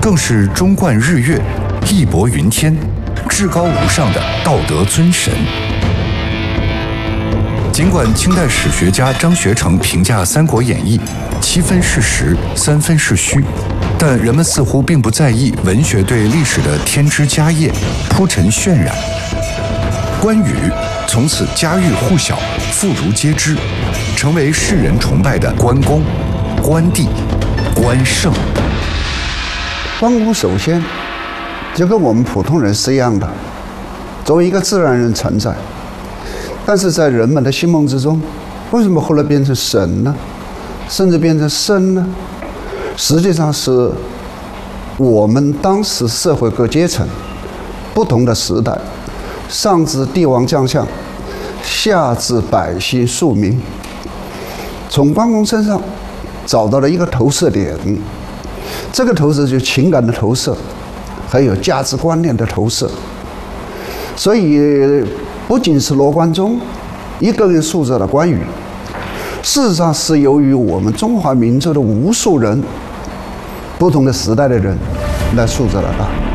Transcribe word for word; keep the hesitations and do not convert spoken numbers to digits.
更是忠贯日月、义薄云天、至高无上的道德尊神。尽管清代史学家张学成评价《三国演义》七分是实，三分是虚，但人们似乎并不在意文学对历史的添枝加叶、铺陈渲染。关羽从此家喻户晓、妇孺皆知，成为世人崇拜的关公、关帝、关胜。 关公首先就跟我们普通人是一样的，作为一个自然人存在。但是在人们的心目之中，为什么后来变成神呢？甚至变成圣呢？实际上是我们当时社会各阶层、不同的时代，上至帝王将相，下至百姓庶民，从关公身上找到了一个投射点。这个投射就是情感的投射，还有价值观念的投射。所以不仅是罗贯中一个人塑造了关羽，事实上是由于我们中华民族的无数人、不同的时代的人来塑造了他。